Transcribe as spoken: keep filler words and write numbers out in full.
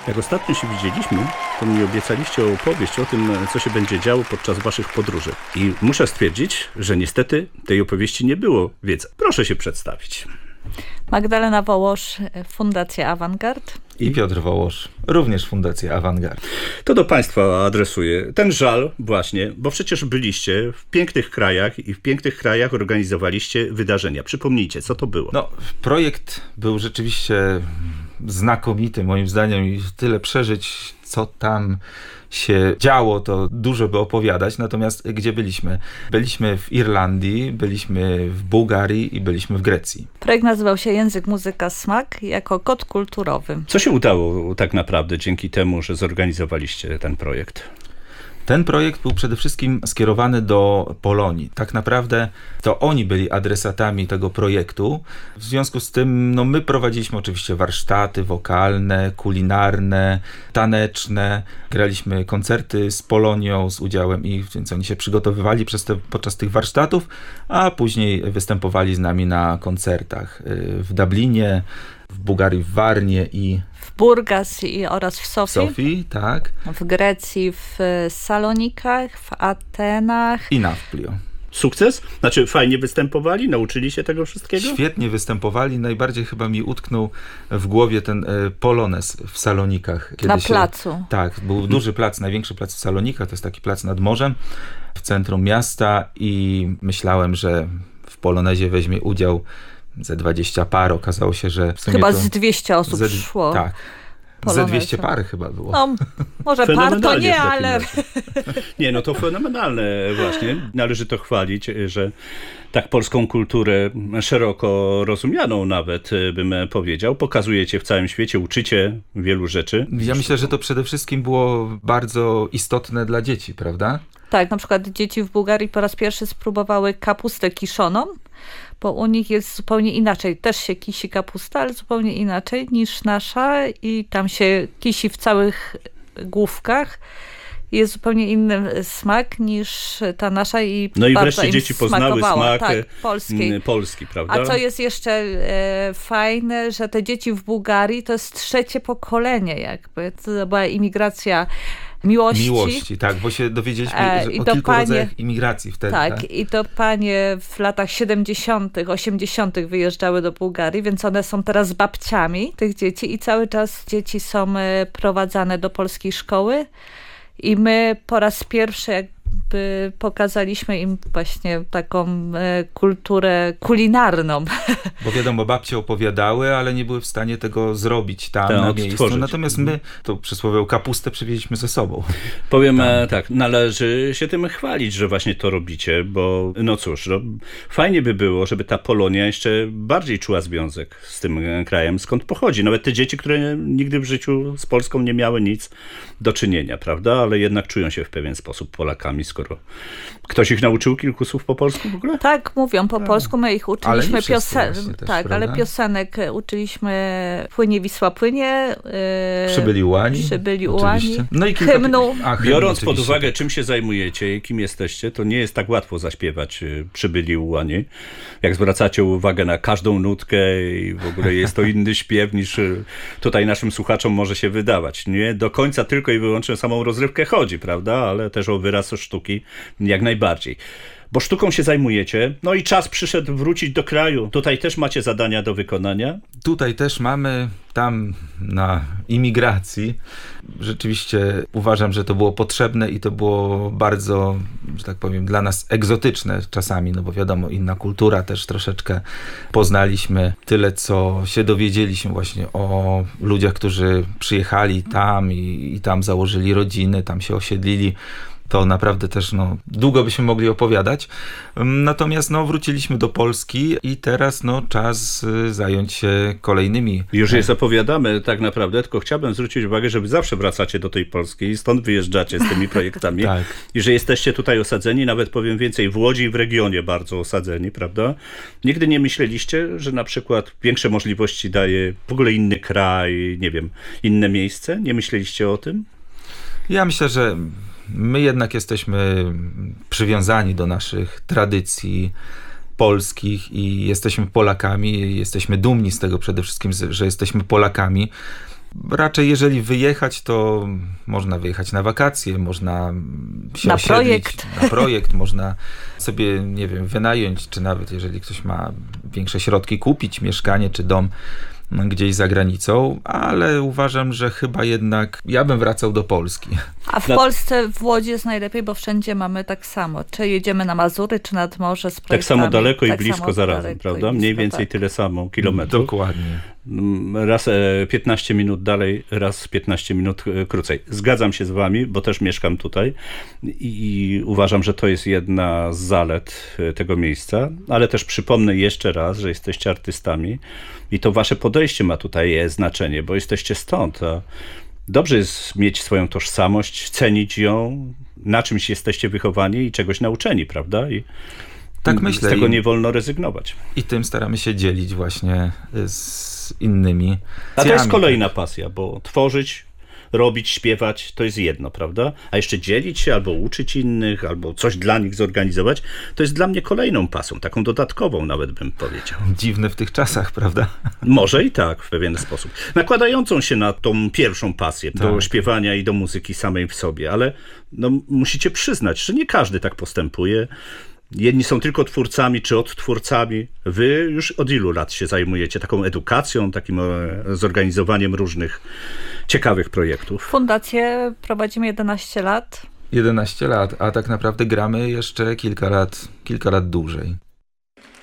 Jak ostatnio się widzieliśmy, to mi obiecaliście opowieść o tym, co się będzie działo podczas waszych podróży. I muszę stwierdzić, że niestety tej opowieści nie było, więc proszę się przedstawić. Magdalena Wołosz, Fundacja Avantgard. I Piotr Wołosz, również Fundacja Avantgard. To do państwa adresuję ten żal właśnie, bo przecież byliście w pięknych krajach i w pięknych krajach organizowaliście wydarzenia. Przypomnijcie, co to było? No, projekt był rzeczywiście znakomity moim zdaniem i tyle przeżyć, co tam się działo, to dużo by opowiadać. Natomiast gdzie byliśmy? Byliśmy w Irlandii, byliśmy w Bułgarii i byliśmy w Grecji. Projekt nazywał się Język, Muzyka, Smak jako kod kulturowy. Co się udało tak naprawdę dzięki temu, że zorganizowaliście ten projekt? Ten projekt był przede wszystkim skierowany do Polonii. Tak naprawdę to oni byli adresatami tego projektu. W związku z tym no, my prowadziliśmy oczywiście warsztaty wokalne, kulinarne, taneczne. Graliśmy koncerty z Polonią, z udziałem ich, więc oni się przygotowywali przez te, podczas tych warsztatów, a później występowali z nami na koncertach w Dublinie, w Bułgarii, w Warnie i w Burgas i oraz w Sofii. W Sofii, tak. W Grecji, w Salonikach, w Atenach. I Nafplio. Sukces? Znaczy fajnie występowali? Nauczyli się tego wszystkiego? Świetnie występowali. Najbardziej chyba mi utknął w głowie ten e, Polones w Salonikach. Kiedy Na się, placu. Tak, był duży plac, największy plac w Salonikach. To jest taki plac nad morzem w centrum miasta i myślałem, że w Polonezie weźmie udział ze dwadzieścia par. Okazało się, że w sumie chyba to z dwieście osób ze, szło. Tak. Ze dwieście par chyba było. No, może par to nie, ale... Nie, no to fenomenalne właśnie. Należy to chwalić, że tak polską kulturę szeroko rozumianą nawet, bym powiedział, pokazujecie w całym świecie, uczycie wielu rzeczy. Ja myślę, że to przede wszystkim było bardzo istotne dla dzieci, prawda? Tak, na przykład dzieci w Bułgarii po raz pierwszy spróbowały kapustę kiszoną, bo u nich jest zupełnie inaczej. Też się kisi kapusta, ale zupełnie inaczej niż nasza i tam się kisi w całych główkach. Jest zupełnie inny smak niż ta nasza i no i bardzo wreszcie im dzieci poznały smakowała. smak tak, polski. polski, prawda? A co jest jeszcze e, fajne, że te dzieci w Bułgarii to jest trzecie pokolenie jakby. To była imigracja miłości. Miłości, tak, bo się dowiedzieliśmy e, że i o to kilku panie, rodzajach imigracji wtedy. Tak, tak, i to panie w latach siedemdziesiątych, osiemdziesiątych wyjeżdżały do Bułgarii, więc one są teraz babciami tych dzieci i cały czas dzieci są prowadzane do polskiej szkoły i my po raz pierwszy jakby pokazaliśmy im właśnie taką e, kulturę kulinarną. Bo wiadomo, babcie opowiadały, ale nie były w stanie tego zrobić tam to na odtworzyć. miejscu. Natomiast my tą przysłowiową kapustę przywieźliśmy ze sobą. Powiem tam. tak, należy się tym chwalić, że właśnie to robicie, bo no cóż, no, fajnie by było, żeby ta Polonia jeszcze bardziej czuła związek z tym krajem, skąd pochodzi. Nawet te dzieci, które nigdy w życiu z Polską nie miały nic do czynienia, prawda? Ale jednak czują się w pewien sposób Polakami, skoro ktoś ich nauczył kilku słów po polsku w ogóle? Tak, mówią po polsku, my ich uczyliśmy piosenek. Tak, prawda? ale piosenek uczyliśmy Płynie Wisła płynie. Yy, Przybyli ułani. Przybyli ułani. No i kilka... hymnu. A, hymn, Biorąc oczywiście. pod uwagę, czym się zajmujecie i kim jesteście, to nie jest tak łatwo zaśpiewać y, Przybyli ułani. Jak zwracacie uwagę na każdą nutkę i w ogóle jest to inny śpiew niż y, tutaj naszym słuchaczom może się wydawać. Nie do końca tylko i wyłącznie o samą rozrywkę chodzi, prawda? Ale też o wyraz sztuki jak najbardziej. Bo sztuką się zajmujecie, no i czas przyszedł wrócić do kraju. Tutaj też macie zadania do wykonania? Tutaj też mamy, tam na imigracji. Rzeczywiście uważam, że to było potrzebne i to było bardzo, że tak powiem, dla nas egzotyczne czasami, no bo wiadomo, inna kultura też troszeczkę poznaliśmy. Tyle, co się dowiedzieliśmy właśnie o ludziach, którzy przyjechali tam i, i tam założyli rodziny, tam się osiedlili. To naprawdę też no, długo byśmy mogli opowiadać. Natomiast no, wróciliśmy do Polski i teraz no, czas zająć się kolejnymi. Już jest opowiadamy tak naprawdę, tylko chciałbym zwrócić uwagę, że wy zawsze wracacie do tej Polski i stąd wyjeżdżacie z tymi projektami. Tak. I że jesteście tutaj osadzeni, nawet powiem więcej, w Łodzi i w regionie bardzo osadzeni, prawda? Nigdy nie myśleliście, że na przykład większe możliwości daje w ogóle inny kraj, nie wiem, inne miejsce? Nie myśleliście o tym? Ja myślę, że my jednak jesteśmy przywiązani do naszych tradycji polskich i jesteśmy Polakami, jesteśmy dumni z tego przede wszystkim, że jesteśmy Polakami. Raczej jeżeli wyjechać, to można wyjechać na wakacje, można się Na osiedlić, projekt. na projekt, można sobie, nie wiem, wynająć, czy nawet jeżeli ktoś ma większe środki, kupić mieszkanie czy dom gdzieś za granicą, ale uważam, że chyba jednak ja bym wracał do Polski. A w Na- Polsce, w Łodzi jest najlepiej, bo wszędzie mamy tak samo. Czy jedziemy na Mazury, czy nad morze z Tak projektami. samo daleko i tak blisko samo zarazem, daleko i prawda? blisko, Mniej więcej tak. tyle samo kilometrów. Dokładnie. Raz e, piętnaście minut dalej, raz piętnaście minut e, krócej. Zgadzam się z wami, bo też mieszkam tutaj i, i uważam, że to jest jedna z zalet e, tego miejsca, ale też przypomnę jeszcze raz, że jesteście artystami i to wasze podejście ma tutaj e, znaczenie, bo jesteście stąd. A dobrze jest mieć swoją tożsamość, cenić ją, na czymś jesteście wychowani i czegoś nauczeni, prawda? I Tak myślę. z tego i- nie wolno rezygnować. I tym staramy się dzielić właśnie z innymi. A to jest akcjami. kolejna pasja, bo tworzyć, robić, śpiewać to jest jedno, prawda? A jeszcze dzielić się, albo uczyć innych, albo coś dla nich zorganizować, to jest dla mnie kolejną pasją, taką dodatkową nawet bym powiedział. Dziwne w tych czasach, prawda? Może i tak, w pewien sposób. Nakładającą się na tą pierwszą pasję, do Tak. śpiewania i do muzyki samej w sobie, ale no, musicie przyznać, że nie każdy tak postępuje. Jedni są tylko twórcami czy odtwórcami. Wy już od ilu lat się zajmujecie taką edukacją, takim e, zorganizowaniem różnych ciekawych projektów? Fundację prowadzimy jedenaście lat. jedenaście lat, a tak naprawdę gramy jeszcze kilka lat, kilka lat dłużej.